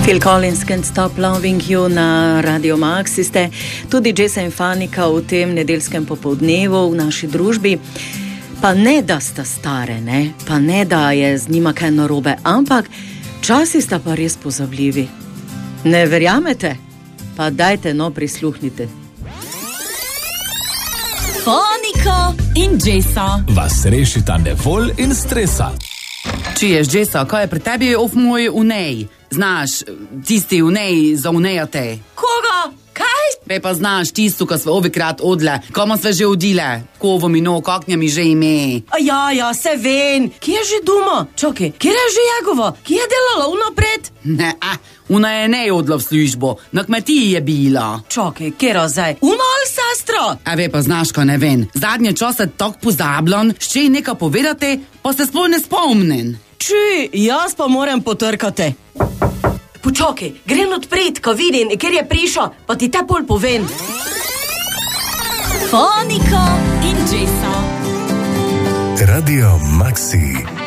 Phil Collins, Can't Stop Loving You na Radio Maxi ste, tudi Jessa in Fanika v tem nedeljskem popoldnevu v naši družbi. Pa ne, da sta stare, ne? Pa ne, da je z njima kaj narobe, ampak časi sta pa res pozabljivi. Ne verjamete? Pa dajte, no, prisluhnite. Fanika in Jessa vas rešita nevolj in stresa. Čuješ, Jessa, kaj je pri tebi moj unej? Znaš, tisti unej za unejate. Koga? Kaj? Ve pa znaš, tisto, ko sve ovikrat odle. Komu sve že odile? Kovo mi no, kaknja mi že ime? Ja, se ven. Kje je že doma? Čakaj, kje je že Jagovo? Kje je delala unapred? Ne, ona je ne odla v službo. Na kmetiji je bila. Čakaj, kje razaj? Una ali sestra? A ve pa znaš, ko ne ven. Zadnje čase tak pozabljan, še ji nekaj povedate, pa se sploh ne spomnim. Jaz pa moram potrkati. Počakaj, grem odpret, ko vidim, ker je prišel, pa ti te pol povem. Fanika in Jessa. Radio Maxi.